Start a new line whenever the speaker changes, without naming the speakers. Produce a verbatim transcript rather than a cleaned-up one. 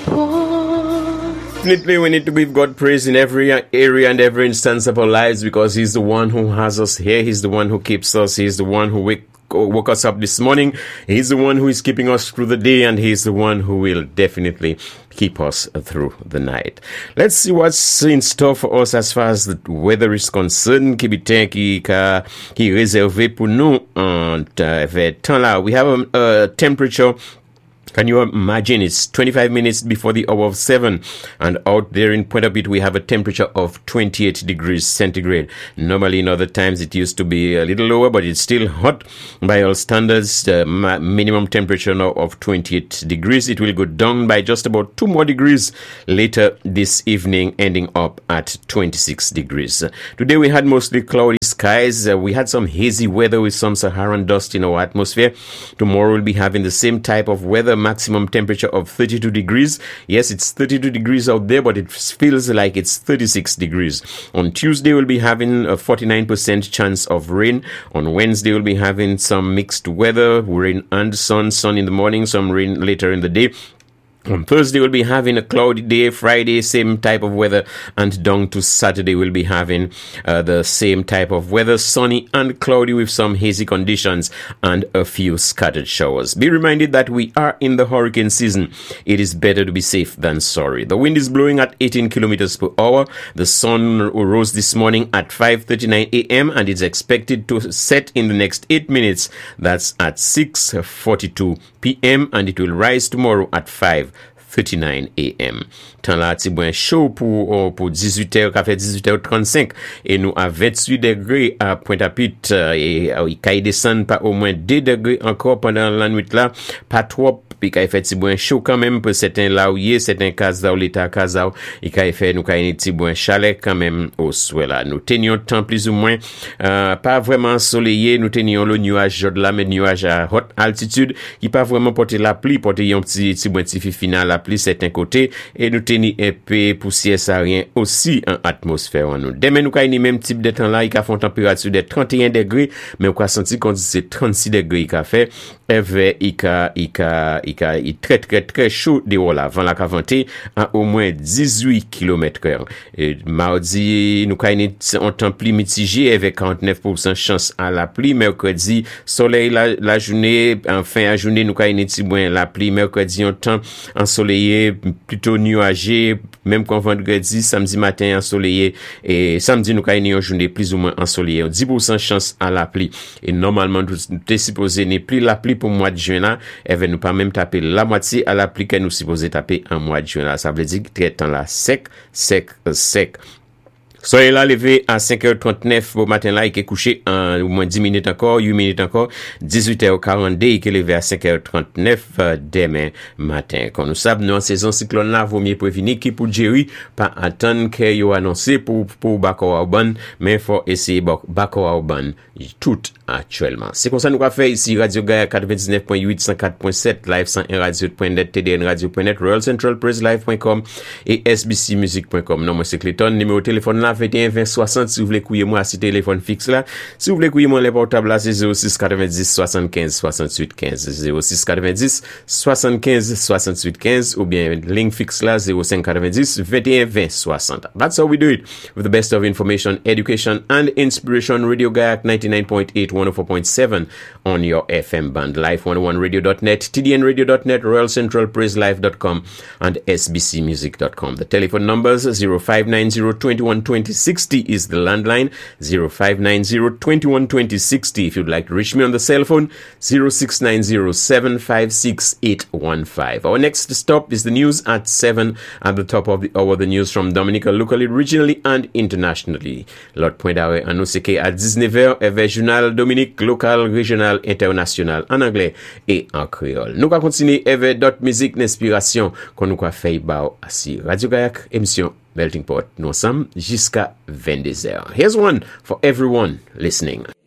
Definitely, we need to give God praise in every area and every instance of our lives, because He's the one who has us here. He's the one who keeps us. He's the one who wake, woke us up this morning. He's the one who is keeping us through the day, and He's the one who will definitely keep us through the night. Let's see what's in store for us as far as the weather is concerned. Qui bitin qui ka qui réservé pour nous en vers temps là. We have a, a temperature. Can you imagine? It's twenty-five minutes before the hour of seven, and out there in Pointe-à-Pitre we have a temperature of twenty-eight degrees centigrade. Normally in other times it used to be a little lower, but it's still hot by all standards. The ma- minimum temperature now of twenty-eight degrees. It will go down by just about two more degrees later this evening, ending up at twenty-six degrees. Today we had mostly cloudy skies. Uh, we had some hazy weather with some Saharan dust in our atmosphere. Tomorrow we'll be having the same type of weather. Maximum temperature of thirty-two degrees. Yes, it's thirty-two degrees out there, but it feels like it's thirty-six degrees. On Tuesday, we'll be having a forty-nine percent chance of rain. On Wednesday, we'll be having some mixed weather, rain and sun, sun in the morning, some rain later in the day. On Thursday, we'll be having a cloudy day. Friday, same type of weather. And down to Saturday, we'll be having uh, the same type of weather. Sunny and cloudy with some hazy conditions and a few scattered showers. Be reminded that we are in the hurricane season. It is better to be safe than sorry. The wind is blowing at eighteen kilometers per hour. The sun rose this morning at five thirty-nine a.m. and is expected to set in the next eight minutes. That's at six forty-two p.m. and it will rise tomorrow at five thirty-nine a.m. Temps là, ti bon chaud pour, pour dix-huit heures, qu'a fait dix-huit heures trente-cinq, et nous à vingt-huit degrés à Pointe-à-Pitre, et il va descendre pas au moins deux degrés encore pendant la nuit là, pas trop, puis il fait ti bon chaud quand même pour certains là où y est, certains cas où l'état cas où il va fait nous kay ti bon chalet quand même au soir là. Nous tenions temps plus ou moins euh, pas vraiment ensoleillé, nous tenions le nuage de là, mais nuage à haute altitude qui pas vraiment porter la pluie, porter un petit petit bon petit final la pluie certains côtés, et nous tenir un peu poussière ça rien aussi en atmosphère en nous. Demain nous kay ni même type de temps là, il a fait température de trente et un degrés, mais on a senti qu'on dit c'est trente-six degrés il a fait, et vers il a il a il a il très très très chaud dehors là, vent la caventé à au moins dix-huit kilomètres heure. Et mardi nous kay ni en temps pluie mitigé avec quarante-neuf pour cent chance à la pluie. Mercredi soleil la, la journée, en fin à journée nous kay ni ti bon la pluie. Mercredi en temps ensoleillé, plutôt nuagé, même qu'en vendredi, samedi matin ensoleillé, et samedi nous kay ni une journée plus ou moins ensoleillée, dix pour cent chance à la pluie. Et normalement nous t'es supposé ne plus la pluie pour mois de juin là, et va nous pas même taper la moitié à la pluie que nous supposé taper en mois de juin là. Ça veut dire que très temps là sec, sec, sec. Soyez là levé à cinq heures trente-neuf au matin là, il est couché en au moins dix minutes encore, huit minutes encore, dix-huit heures quarante-deux, il est levé à cinq heures trente-neuf euh, demain matin. Quand nous savons, nous en saison cyclone là, vaut mieux prévenir qui pour Jerry, pas attendre que yo annoncé pour, pour Bakoa Urban, mais faut essayer Bakoa Urban tout actuellement. C'est comme ça nous va faire ici, Radio Gaia quatre-vingt-dix-neuf point huit, cent quatre point sept, live cent un radio point net, T D N radio point net, Royal Central Press Live point com et S B C music point com. Non, moi c'est Clayton, numéro de téléphone là, vingt et un vingt soixante, si vous voulez couiller moi à ce téléphone fixe là. Si vous voulez couiller moi les portables là, c'est zéro six quatre-vingt-dix soixante-quinze soixante-huit quinze, zéro six quatre-vingt-dix soixante-quinze soixante-huit quinze, ou bien ligne fixe là, zéro cinq quatre-vingt-dix vingt et un vingt soixante. That's how we do it, with the best of information, education and inspiration. Radio Gaia ninety-nine point eight, one oh four point seven on your F M band, life one oh one radio dot net, T D N radio dot net, Royal Central Praise Live dot com and S B C music dot com. The telephone numbers zero five nine zero, two one two zero six zero is the landline, zero five nine zero, two one two zero six zero. If you'd like to reach me on the cell phone, zero six nine zero, seven five six eight one five. Our next stop is the news at seven. At the top of the hour, the news from Dominica, locally, regionally and internationally. L'autre point d'arrêt à nous c'est qu'à dix-neuf heures, avec journal Dominique, local, régional, international, en anglais et en créole. Nous allons continuer avec d'autres musiques d'inspiration qu'on nous a fait bao assis. Radio Gaia, émission Melting Pot. Nous sommes jusqu'à vingt-deux heures. Here's one for everyone listening.